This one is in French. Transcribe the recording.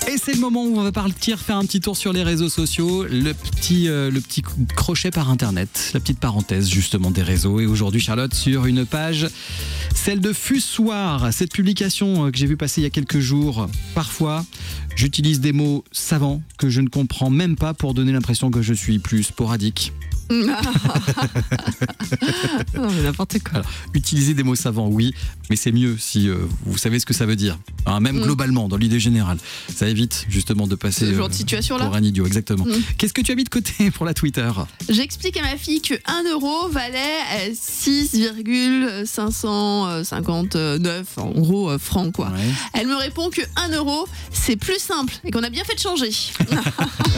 Et c'est le moment où on va partir faire un petit tour sur les réseaux sociaux, le petit crochet par internet, la petite parenthèse justement des réseaux. Et aujourd'hui, Charlotte, sur une page, celle de Fussoir, cette publication que j'ai vu passer il y a quelques jours. Parfois, j'utilise des mots savants que je ne comprends même pas pour donner l'impression que je suis plus sporadique. Non, mais n'importe quoi. Alors, utiliser des mots savants, oui, mais c'est mieux si vous savez ce que ça veut dire. Hein, même globalement, dans l'idée générale. Ça évite justement de passer Ce genre de situation-là. pour un idiot, exactement. Qu'est-ce que tu as mis de côté pour la Twitter ? J'explique à ma fille que 1 euro valait 6,559 en gros francs quoi. Ouais. Elle me répond que 1 euro c'est plus simple et qu'on a bien fait de changer.